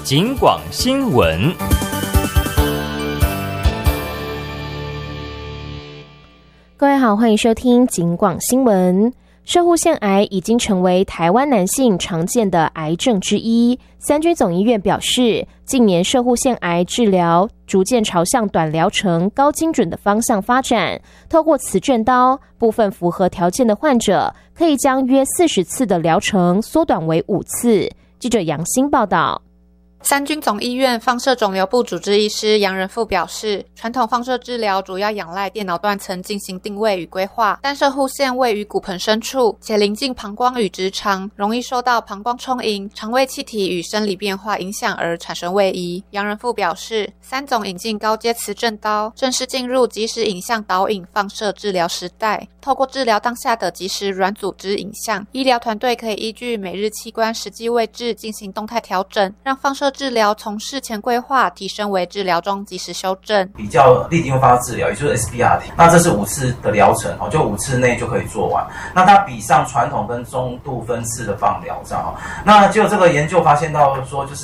警广新闻。 各位好，欢迎收听警广新闻。攝護腺癌已經成為台灣男性常見的癌症之一。三軍總醫院表示，近年攝護腺癌治療逐漸朝向短療程、高精準的方向發展。透過磁振刀，部分符合條件的患者可以將約40次的療程縮短為5次。記者楊欣報道。 三軍總醫院放射腫瘤部主治醫師楊仁富表示，傳統放射治療主要仰賴電腦斷層進行定位與規劃，但攝護腺位於骨盆深處，且臨近膀胱與直腸，容易受到膀胱充盈、腸胃氣體與生理變化影響而產生位移。楊仁富表示，三總引進高階磁振刀，正式進入即時影像導引放射治療時代。透過治療當下的即時軟組織影像，醫療團隊可以依據每日器官實際位置進行動態調整，讓放射治療從事前規劃提升為治療中及時修正。 比較立定位放射治療，也就是 SBRT， 那這是5次的療程，就5次內就可以做完。那它比上傳統跟中度分次的放療這樣。那就這個研究發現到說，就是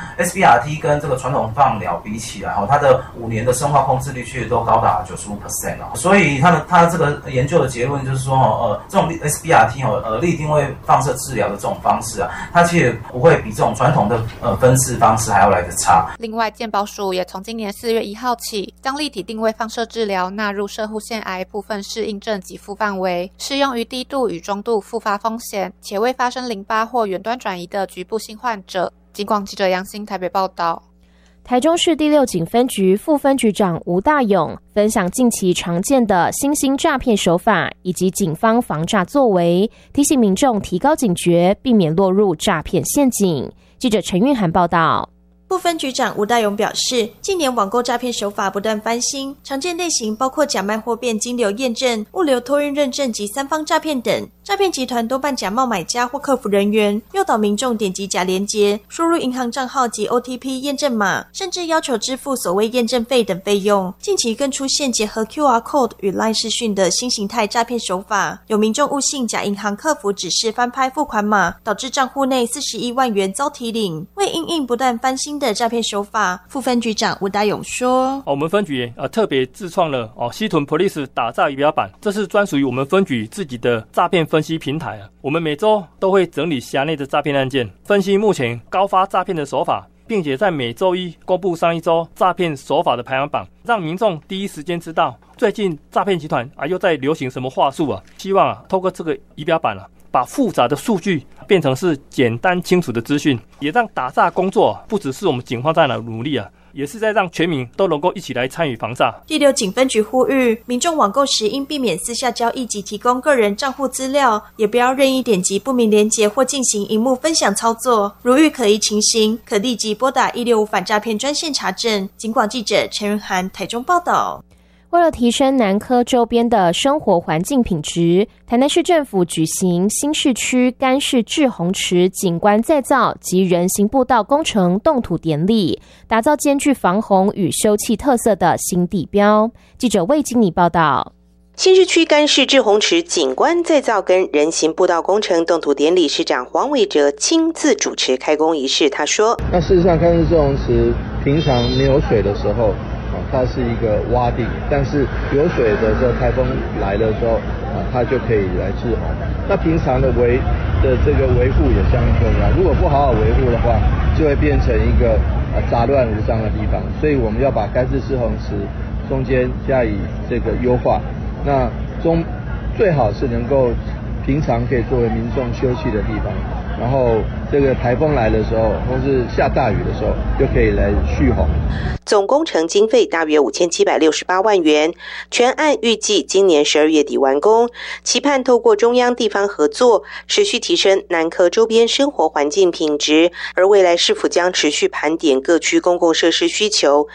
SBRT 跟這個傳統放療比起來，它的5年的生化控制率卻都高達95%。所以它這個研究的結論就是說，這種 SBRT 立定位放射治療的這種方式啊，它其實不會比這種傳統的分次方式還要來得差。 另外，健保署也從今年4月1號起，將立體定位放射治療納入攝護腺癌部分適應症給付範圍，適用於低度與中度復發風險且未發生淋巴或遠端轉移的局部性患者。警廣記者楊欣台北報道。 台中市第6警分局副分局長吳大勇分享近期常見的新興詐騙手法以及警方防詐作為，提醒民眾提高警覺，避免落入詐騙陷阱。記者陳韻涵報道。 副分局長吳大勇表示，近年網購詐騙手法不斷翻新，常見類型包括假賣貨變金流驗證、物流托運認證及三方詐騙等。詐騙集團多半假冒買家或客服人員，誘導民眾點擊假連結，輸入銀行賬號及 OTP 驗證碼，甚至要求支付所謂驗證費等費用。近期更出現結合 QR Code 與 LINE 視訊的新形態詐騙手法，有民眾誤信假銀行客服指示翻拍付款碼，導致賬戶內41萬元遭提領。為因應不斷翻新的詐騙手法，副分局長吳大勇說： 我們分局特別自創了西屯 Police 打詐儀表板，這是專屬於我們分局自己的詐騙分析平台。我們每周都會整理轄內的詐騙案件，分析目前高發詐騙的手法，並且在每周一公布上一周詐騙手法的排行榜，讓民眾第一時間知道最近詐騙集團又在流行什麼話術。希望透過這個儀表板把複雜的數據變成是簡單清楚的資訊，也讓打詐工作不只是我們警方在努力也是在讓全民都能夠一起來參與防詐。 第6警分局呼籲民眾網購時應避免私下交易及提供個人賬戶資料，也不要任意點擊不明連結或進行螢幕分享操作。如遇可疑情形，可立即撥打165反詐騙專線查證。警廣記者陳雲涵台中報道。 為了提升南科周邊的生活環境品質，台南市政府舉行新市區乾式滯洪池景觀再造及人行步道工程動土典禮，打造兼具防洪與休憩特色的新地標。記者魏經理報道。 新市區乾式滯洪池景觀再造跟人行步道工程動土典禮，市長黃偉哲親自主持開工儀式。他說： 那事實上乾式滯洪池平常沒有水的時候，它是一個洼地，但是有水的時候，颱風來的時候，它就可以來滯洪。那平常的這個維護也相當重要，如果不好好維護的話，就會變成一個雜亂無章的地方。所以我們要把乾式滯洪池中間加以這個優化，那最好是能夠平常可以作為民眾休憩的地方。然後這個颱風來的時候，或是下大雨的時候，就可以來蓄洪。 總工程經費大約5768萬元，全案預計今年12月底完工，期盼透過中央地方合作，持續提升南科周邊生活環境品質，而未來市府將持續盤點各區公共設施需求，